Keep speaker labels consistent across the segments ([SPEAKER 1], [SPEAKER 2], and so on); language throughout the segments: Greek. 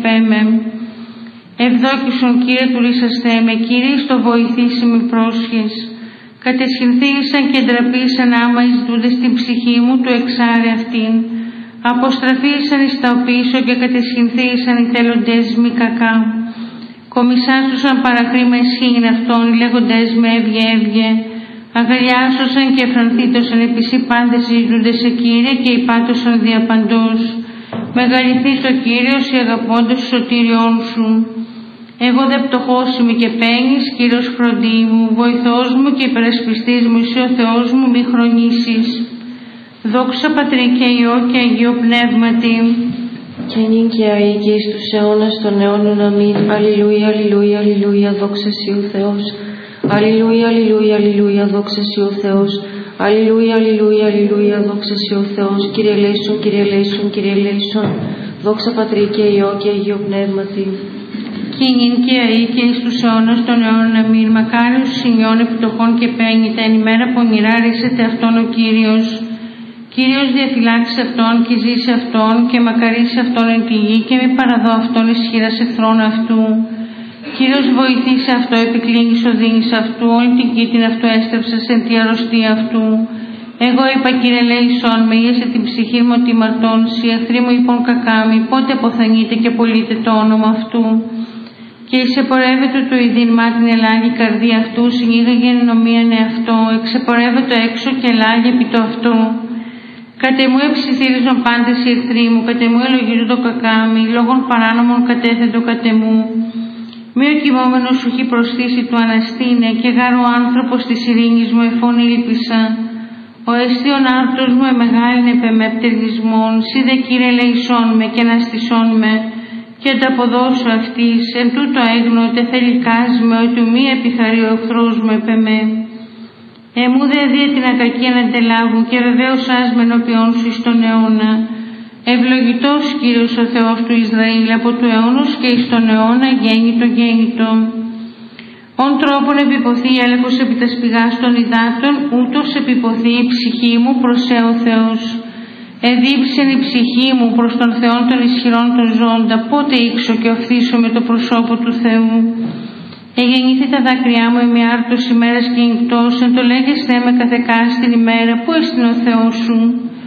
[SPEAKER 1] επέμε. Ευδόκησον Κύριε του λύσαστέ με, Κύριε στο βοηθήσει με πρόσχες. Κατεσχυνθήσαν και ντραπήσαν άμα εις δούδες την ψυχή μου του εξάρε αυτήν. Αποστραφήσαν εις τα οπίσω και κατεσχυνθήσαν οι θέλοντες μη κακά. Κομισάσουσαν παρακρίμα εσχήν αυτών, λέγοντες με έβγε έβγε. Αγαλιάσωσαν και εφρανθήτωσαν επισή πάντες ζητούντες σε Κύριε και υπάτωσαν διαπαντός. Μεγαλυθείς ο Κύριος η αγαπώντας σωτήριόν σου. Εγώ δε πτωχός είμαι και πένης, Κύριος φροντί μου, βοηθός μου και υπερασπιστής μου, εσύ ο Θεός μου μη χρονίσεις. Δόξα Πατρί και Υιό και Αγίο Πνεύματι.
[SPEAKER 2] Και νυν και αεί και εις τους αιώνας των αιώνων αμήν. Αλληλούια, αλληλούια, αλληλούια, δόξα Συ ο Θεός. Αλληλούια, αλληλούια, αλληλούια, δόξα Συ ο Θεός. Αλληλούια, αλληλούια, αλληλούια, δόξα Συ ο Θεός. Κύριε ελέησον, Κύριε ελέησον, Κύριε ελέησον. Δόξα Πατρί και Υιό και Αγίο Πνεύματι.
[SPEAKER 1] Και νυν και αεί και εις τους αιώνας των αιώνων αμήν. Μακάριος σημειών επιτοχών και πένητα, εν ημέρα πονηρά ρίσεται αυτόν ο Κύριος. Κύριος διαφυλάξει αυτόν και ζήσει αυτόν και μακαρίσει αυτόν εν τη γη και μη παραδώ αυτόν ισχυράς εχθρών αυτού. Κύριος βοηθήσει αυτό, επικλίνεις οδύνης αυτού, όλη την γη την αυτού έστρεψες εν τη αρρωστία αυτού. Εγώ είπα Κύριε ελέησον με, ίεσε την ψυχή μου ότι μαρτώνσει, οι εχθροί μου είπων κακάμι, πότε αποθανείτε και πωλείτε το όνομα αυτού. Και εισεπορεύεται του ειδήνμα την ελάγη καρδία αυτού, συνήγαγε εν νομίαν εαυτό, εξεπορεύεται έξω και ελάγη επί το αυτό. Κατεμού εψιθύριζον πάντες οι εχθροί μου, κατεμού ελογίζουν το κακάμι, λόγων παράνομων κατέθετο κατεμού. Μη ο κοιμόμενος σου έχει προσθήσει του αναστήνε, και γάρ ο άνθρωπος της ειρήνης μου εφών ήλπισα. Ο εστίον άρτος μου εμεγάλινε επεμέπτεργισμόν, σύ δε Κύριε ελεησόν με και αναστησόν με, και ανταποδώσω αυτής, εν τούτο έγνοτε θελικάς με, ότι μη επιθαρεί ο εχθρός μου επεμέ. Εμού δε δια την ακακία να αντελάβουν και βεβαίως άσμε ενώπιόν σου εις τον αιώνα. Ευλογητός Κύριος ο Θεός του Ισραήλ από του αιώνος και εις τον αιώνα γέννητο γέννητο. Ον τρόπον επιποθεί η έλεφος επί τα σπηγάς των υδάτων, ούτως επιποθεί η ψυχή μου προς ο Θεός. Εδίψεν η ψυχή μου προς τον Θεόν των ισχυρών των ζώντα, πότε ήξω και οφθήσω με το προσώπο του Θεού. Εγεννήθη τα δάκρυά μου εμι άρτος ημέρας και νυχτός, εν το λέγεσθέ με καθεκά στην ημέρα, πού εστιν ο Θεός σου.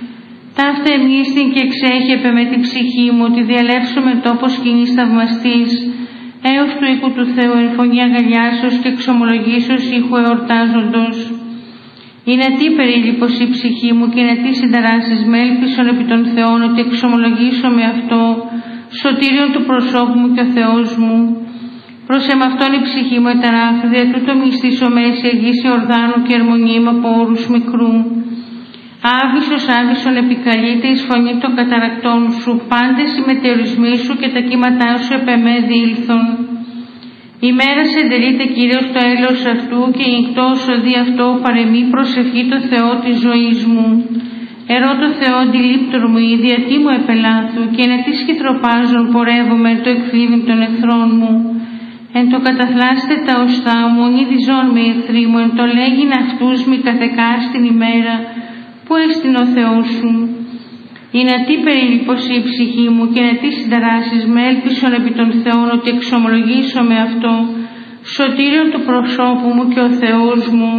[SPEAKER 1] Ταύτα εμνίστην και εξέχεπε με την ψυχή μου, ότι διαλεύσω με τόπο σκηνής θαυμαστής, έως του οίκου του Θεού εν φωνή αγκαλιάσεως και εξομολογήσεως ήχου εορτάζοντος. Είναι τι περίληπος η ψυχή μου και είναι τι συνταράσεις με, έλπισον επί των Θεών ότι εξομολογήσω με αυτό, σωτήριον του προσώπου μου και ο Θεός μου. Προς εμαυτόν η ψυχή μου εταράχθη, δια τούτο μυστήσω μέση εγγύση ορδάνου και ερμονήμα από όρους μικρού. Άβυσος άβυσον επικαλείται εις φωνή των καταρακτών σου, πάντες οι μετεωρισμοί σου και τα κύματά σου επεμέ διήλθον. Η μέρα σε εντελείται Κύριος το έλεος αυτού και η νυχτός οδεί αυτό παρεμή προσευχή το Θεό της ζωής μου. Ερώ το Θεό αντιλήπτορ μου η διατί μου επελάθου και να τη σκητροπάζων πορεύομαι το εκφύβην των εχθρών μου. Εν το καταθλάστε τα οστά μου, ονειδιζόν με εχθροί μου, εν το λέγειν αυτούς μη καθεκά στην ημέρα, πού εστιν ο Θεός σου. Είναι τι περίληπος η ψυχή μου και να τι συνταράσεις με, έλπισον επί των Θεών ότι εξομολογήσω με αυτό, σωτήριον του προσώπου μου και ο Θεός μου.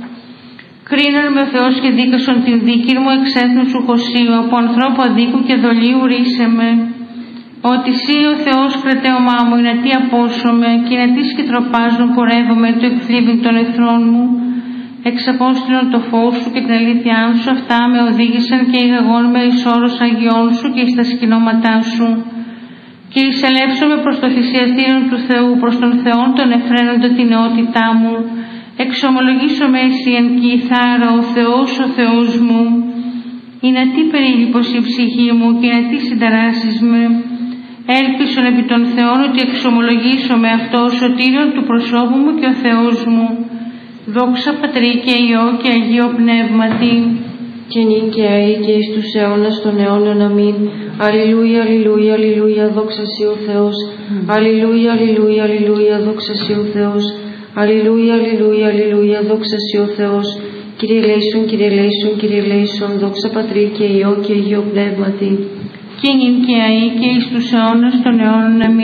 [SPEAKER 1] Κρίνον με ο Θεός και δίκασον την δίκη μου εξ έθνους σου χωσίου, από ανθρώπου αδίκου και δολίου ρίσε με. Ότι Συ ο Θεός κρατέωμά μου είναι τι απόσωμαι και είναι τι σκητροπάζουν πορεύομαι το εκθλίβην των εχθρών μου. Εξαπόστηλον το φως σου και την αλήθειά σου, αυτά με οδήγησαν και ηγαγών με εις όρος αγιών σου και εις τα σκηνώματά σου. Και εισελεύσομαι προς το θυσιαστήριο του Θεού, προς τον Θεόν τον εφραίνοντα την νεότητά μου. Εξομολογήσομαι εσύ εν κυθάρα ο Θεός μου. Είναι τι περίληπος η ψυχή μου και είναι τι συνταράσεις με. Έλπισον επί των Θεών ότι εξομολογήσομαι αυτό σωτήριον του προσώπου μου και ο Θεός μου. Δόξα Πατρί και Υιό και Αγίο Πνεύματι.
[SPEAKER 2] Και νυν και αεί και εις τους αιώνας των αιώνων αμήν. Αλληλούια, αλληλούια, αλληλούια, δόξα Συ ο Θεός. Αλληλούια, αλληλούια, αλληλούια, δόξα Συ ο Θεός. Αλληλούια, αλληλούια, αλληλούια, δόξα Συ ο Θεός. Κύριε ελέησον, Κύριε ελέησον, Κύριε ελέησον, δόξα Πατρί και Υιό και Αγίο Πνεύματι.
[SPEAKER 1] Και νυν και αεί και εις τους αιώνας των αιώνων αμήν.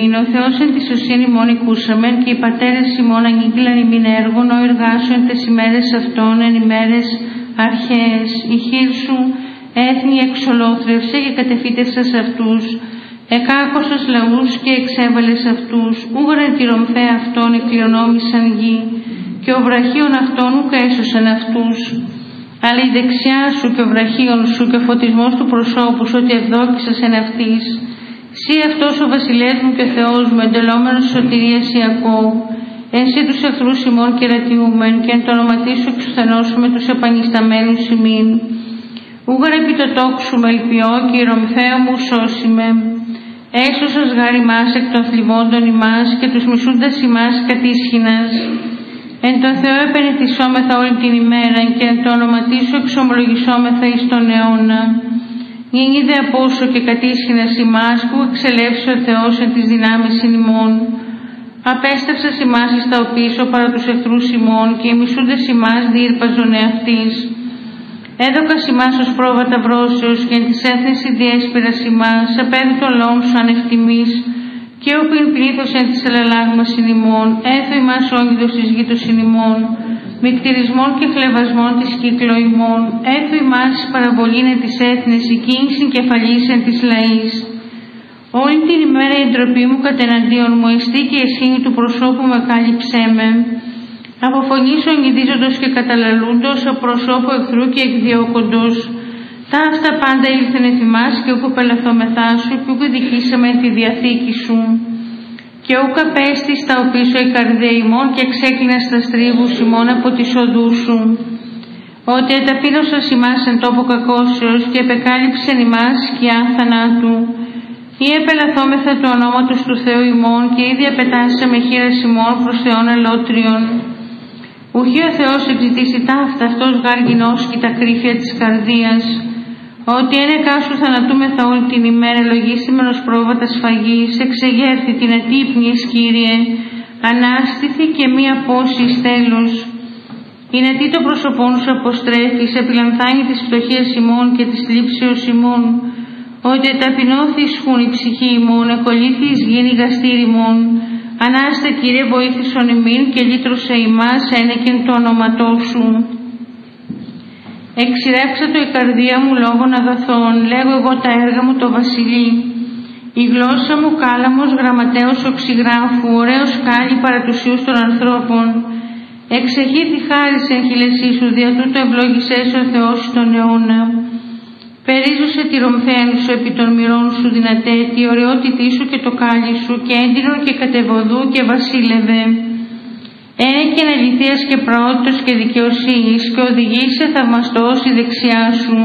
[SPEAKER 1] ημίν, ο Θεός εν τη σωσίαν ημών οικούσαμεν, και οι πατέρες ημών ανήγγειλαν ημίν έργον, ο εργάσου εν τες ημέρες αυτών, εν ημέρες αρχαίες. Η χείρ σου έθνη εξολόθρευσε και κατεφύτευσας αυτούς, εκάκωσας λαούς και εξέβαλες αυτούς, ούγραν τη ρομφαία αυτών εκλειονόμησαν γη, και ο βραχίων αυτών ουκ έσωσαν αυτούς. Αλλά η δεξιά σου και ο βραχίων σου και ο φωτισμός του προσώπου σου, ότι ευδόκησας εν αυτής. Σύ αυτός ο βασιλεύς μου και ο Θεός μου, εντελόμενος σωτηρίας Ιακώβ, εν σύ τους εχθρούς ημών κερατιούμεν, και εν το όνοματί σου εξουθενώσουμε τους επανισταμένους ημίν. Ούγαρ επί το τόξου με ελπιώ, και η ρομφαία μου σώσιμε. Έσωσας γάρ ημάς εκ των θλιβόντων ημάς, και τους μισούντας ημάς κατήσχυνας. Εν τον Θεό επενεθυσόμεθα όλη την ημέρα, και εν το όνοματί σου εξομολογησόμεθα εις τον αιώνα. Γεννίδε απόσω και κατήσχυνας ημάς, που εξελεύσει ο Θεός εν τις δυνάμεις ημών. Απέστευσας ημάς εις τα οπίσω παρά τους εχθρούς ημών, και οι μισούντες ημάς διήρπαζον εαυτής. Έδωκας ημάς ως πρόβατα βρώσεως, και εν της έθνης ιδιέσπηρας ημάς, απέδει των λαών σου ανευτιμής, και όπιν πλήθος εν της αλλαλάγμας ημών, έθω ημάς όγγιδος της γήτος ημών, μικτηρισμών και χλεβασμών της κύκλο ημών, έθω ημάς παραβολήν εν της έθνης, η κίνησιν κεφαλής εν της λαής. Όλη την ημέρα η ντροπή μου κατεναντίον μου εστί, και η αισχήνη του προσώπου με κάλυψέ με. Από φωνής ογγιδίζοντος και καταλαλούντος, από προσώπου εχθρού και εκδιώκοντος. Τα αυτά πάντα ήλθεν εφημάς, και ούκου πελαθόμεθά σου, και ούκου δικήσαμε τη διαθήκη σου. Και ούκ απέστη στα οπίσω η καρδία ημών, και εξέκλεινα στα στρίβους ημών από τις οδούς σου. Ότι εταπείνωσας ημάς εν τόπο κακώσεως, και επεκάλυψεν ημάς σκιά θανάτου. Ή επελαθόμεθα του ονόματος του Θεού ημών, και ήδη απετάσσαμε χείρας ημών προς Θεόν ελότριον. Ουχή ο Θεός εξητήσει ταύτα, αυτός γάρ γινώσκει τα κρύφια της καρδίας. Ότι ένεκά σου θανατούμεθα όλη την ημέρα, λογίσιμενος πρόβατα σφαγής, εξεγέρθη την ατύπνιες Κύριε, ανάστηθη και μία πόση τέλος. Είναι τι το πρόσωπόν σου αποστρέφεις, επιλαμβάνει της φτωχίας ημών και της λήψεως ημών. Ότι ταπεινώθη ισχούν η ψυχή ημών, εκολύθη εις γίνει γαστήρ ημών. Ανάστε Κύριε βοήθησον ημίν, και λύτρωσε ημάς ένεκεν το όνοματό σου. Εξηρέψα το η καρδία μου λόγων αγαθών, λέγω εγώ τα έργα μου το βασιλεί. Η γλώσσα μου κάλαμος γραμματέως οξυγράφου, ωραίος κάλλη παρά τους ιούς των ανθρώπων. Εξεχήθη χάρις εν χειλεσί σου, δια τούτο ευλόγησές ο Θεός τον αιώνα. Περίζωσε τη ρομφέαν σου επί των μυρών σου δυνατέ, τη ωραιότητή σου και το κάλλη σου, και έντυνον και κατεβοδού και βασίλευε. Ένεκεν αληθείας και πραότητος και δικαιοσύνης, και οδηγήσε θαυμαστός η δεξιά σου.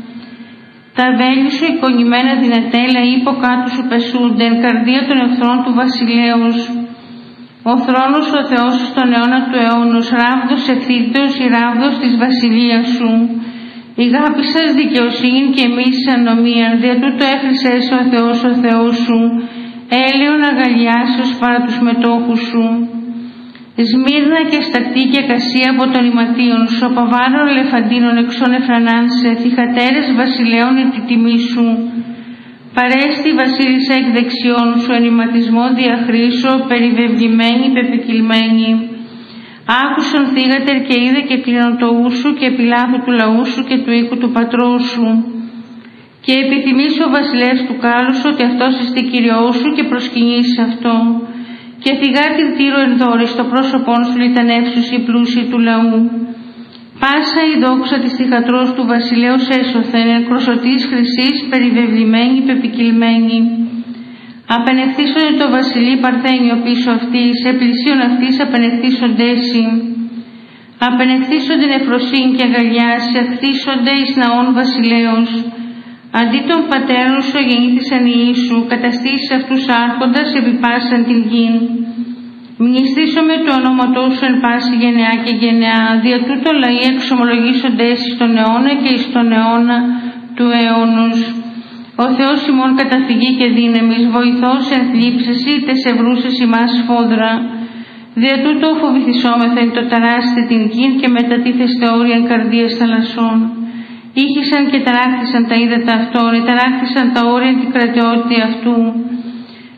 [SPEAKER 1] Τα βέλη σου εικονημένα δυνατέ, λαοί υποκάτω σου πεσούνται, εν καρδία των εχθρών του βασιλέως. Ο θρόνος ο Θεός σου στον αιώνα του αιώνος, ράβδος ευθύτως η ράβδος της βασιλείας σου. Η γάπη σας δικαιοσύνη και εμείς ανομία, δια τούτο έχρισες ο Θεός σου, έλεον αγαλιάσεως παρά τους μετόχους σου. Σμύρνα και στακτή και κασία από των ηματίων σου, απαβάρων ελεφαντίνων εξών εφρανάνσε, θυχατέρες βασιλέων εν τη τιμή σου. Παρέστη βασίλισσα εκ δεξιών σου, ενηματισμό διαχρήσω, περιβεβλημένη, πεπικυλμένη. Άκουσον θύγατερ και είδε και κλείνον το ου σου, και επιλάθου του λαού σου και του οίκου του πατρός σου. Και επιθυμείς ο βασιλεύς του κάλους ότι αυτός εστί Κυριός σου, και προσκυνείς αυτό. Και θυγά την τύρο ενδόρη στο πρόσωπόν σου λιτανεύσους η πλούσιοι του λαού. Πάσα η δόξα της θυχατρός του βασιλέως έσωθεν, εν κροσωτής χρυσής περιβεβλημένη, πεπικυλμένη. Απενευθύσονται το βασιλεί παρθένιο πίσω αυτής, σε πλησίον αυτής απενευθύσονται έσυ. Απενευθύσονται νεφροσύνη και αγαλιάση, αχθίσονται εις ναών βασιλέως. Αντί των πατέρων σου γεννήθησαν οι Ιησού, καταστήσεις αυτούς άρχοντας επιπάσαν την γην. Μνηστήσομαι το ονόματό σου εν πάση γενεά και γενεά, δια τούτο λαοί εξομολογήσονται εις τον αιώνα και εις τον αιώνα του αιώνος. Ο Θεός ημών καταφυγή και δύναμης, βοηθός εν θλίψες, είτε σε βρούσες ημάς σφόδρα. Δια τούτο φοβηθισόμεθα εν το ταράστη την γην, και μετατίθεστε όρια εν καρδίας θαλασσών. Ήχησαν και ταράχτησαν τα ύδατα αυτών, ταράχτησαν τα όρια την κρατεότητα αυτού.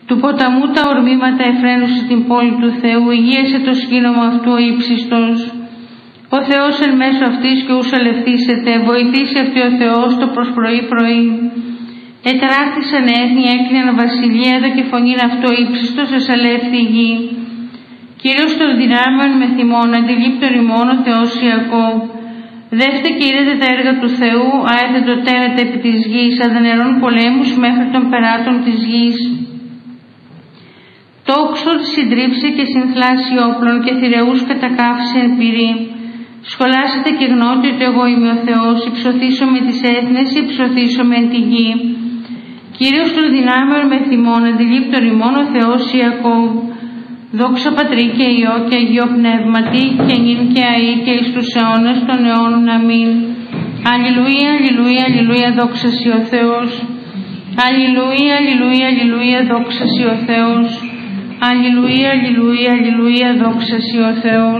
[SPEAKER 1] Του ποταμού τα ορμήματα εφραίνουσε την πόλη του Θεού, υγείασε το σκήνωμα αυτού ο ύψιστος. Ο Θεός εν μέσω αυτής και ούς αλευθήσεται, βοηθήσει αυτή ο Θεός το προς πρωί. Ετράχθησαν έθνη, έκλειναν βασιλεία, εδώ και φωνήν αυτό ύψιστος εσαλεύθη η γη. Κύριος των δυνάμεων με θυμών, αντιλήπτων ημών ο Θεός Ιακώβ. Δεύτε και είδατε τα έργα του Θεού, αέθετο τέρατα επί της γης, αδενερών πολέμους μέχρι των περάτων της γης. Τόξον συντρίψει και συνθλάσει όπλων και θηρεούς κατακάφισε εν πυρή. Σχολάσετε και γνώτε ότι εγώ είμαι ο Θεός, υψωθήσω με τις έθνες, υψωθήσω με εν τη γη. Κύριος των δυνάμεων με θυμών, αντιλήπτων ημών ο Θεός Ιακώβ. Δόξα Πατρί και Υιό και Αγίο Πνεύματι, και νυν και αεί και εις τους αιώνας των αιώνων. Αμήν. Αλληλούια, αλληλούια, αλληλούια, δόξα σοι ο Θεός. Αλληλούια, αλληλούια, αλληλούια, δόξα σοι ο Θεός. Αλληλούια, αλληλούια, αλληλούια, δόξα σοι ο Θεός.